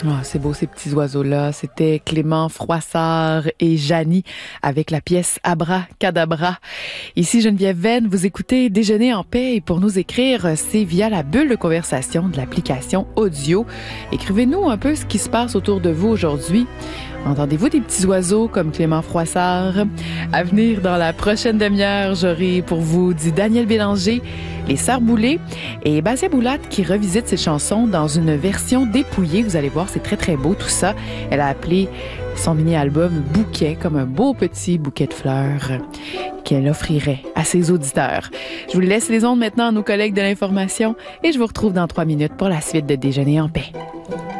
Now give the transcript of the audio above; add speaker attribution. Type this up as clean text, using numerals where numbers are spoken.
Speaker 1: Ah, c'est beau ces petits oiseaux-là. C'était Clément Froissart et Janie avec la pièce Abracadabra. Ici Geneviève Venn, vous écoutez Déjeuner en paix et pour nous écrire, c'est via la bulle de conversation de l'application audio. Écrivez-nous un peu ce qui se passe autour de vous aujourd'hui. Entendez-vous des petits oiseaux comme Clément Froissart? À venir dans la prochaine demi-heure, j'aurai pour vous du Daniel Bélanger, les Sœurs Boulay et Basia Boulat qui revisite ses chansons dans une version dépouillée. Vous allez voir, c'est très très beau tout ça. Elle a appelé son mini-album Bouquet, comme un beau petit bouquet de fleurs qu'elle offrirait à ses auditeurs. Je vous laisse les ondes maintenant à nos collègues de l'information et je vous retrouve dans 3 minutes pour la suite de Déjeuner en paix.